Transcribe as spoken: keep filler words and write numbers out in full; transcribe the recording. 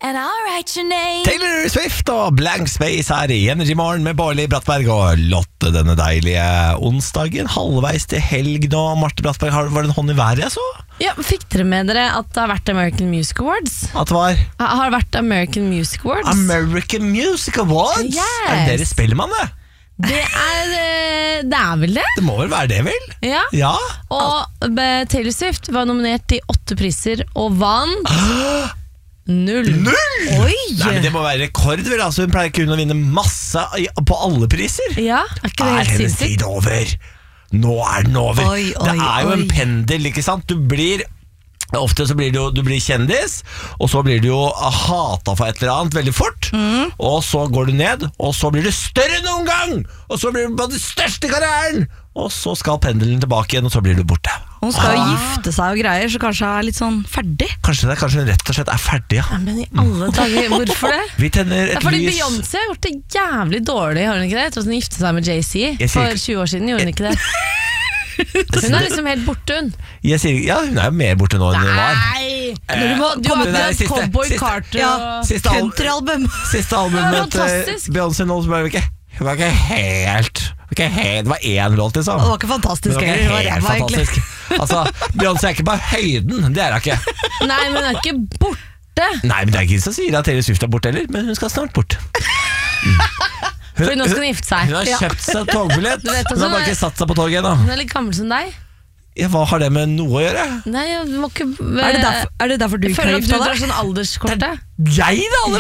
and I'll write your name. Taylor Swift og Blank Space her i Energy Morgen med Bårli Brattberg og Lotte denne deilige onsdagen. Halvveis til helg nå. Marte Brattberg, var det en hånd i været jeg så? Ja, Fikk dere med dere at det har vært American Music Awards? At det var? Har det vært American Music Awards? American Music Awards? Yes. Er det dere spiller man det? Det er, det er vel det? Det må vel være det, vel? Ja. Ja. Og Taylor Swift var nominert til åtte priser og vant null. Null?! Oi! Nei, men det må være rekord, vel? Altså, hun pleier ikke hun å vinne masse på alle priser. Ja, er ikke det Er helt hennes sinnssykt? tid over? Nå er den over. Oi, oi, det er jo oi. en pendel, ikke sant? Du blir Ofte så blir du, du blir kjendis, og så blir du jo hata for et eller annet veldig fort, mm. og så går du ned, og så blir du større enn noen gang, og så blir du på den største karrieren, og så skal pendelen tilbake igjen, og så blir du borte. Hun skal jo Ah. gifte seg og greier, så kanskje hun er litt sånn ferdig. Kanskje det, kanskje hun rett og slett er ferdig, ja. Ja, men i alle dager, hvorfor det? Vi tenner Det et er fordi lys. Beyoncé har gjort det jævlig dårlig, har hun ikke det? Etter at hun gifte seg med Jay-Z Jeg sier for ikke- tjue år siden, gjorde hun ikke det? Hun er liksom helt borte, hun. Jeg sier, ja, hun er jo mer borte nå enn hun var. Nei! Eh, Du, må, du har det der hatt siste- Cowboy siste- Carter Ja. og Siste, al Countryalbum. siste Ja, albumet til fantastisk. Beyoncé nå, så var det ikke Det var ikke helt Det var, ikke helt, det var én låt, liksom. Det var ikke fantastisk, Det var heller. ikke Det var helt ræva, egentlig. fantastisk. Altså, Beyoncé er ikke på høyden. Det er hun ikke. Nei, men hun er ikke borte. Nei, men det er ikke som sier at Taylor Swift er borte heller, men hun skal snart bort. Mm. Hun, For nå skal hun gifte seg. hun har kjøpt seg togbillett. Du vet Hun også har bare det- ikke satt seg på toget ennå. Hun er litt gammel som deg. Ja, hva har det med noe å gjøre? Nei, du må ikke Er det derfor, er det derfor du Jeg ikke har føler at du gifta drar deg? sånn alderskortet. Jeg, da!